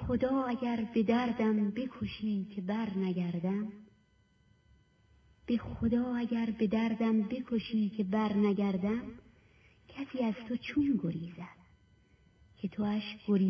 خدا اگر به دردم بکشی که بر نگردم، به خدا اگر به دردم بکشی که بر نگردم، کسی از تو چون گریزد که تو اش گریز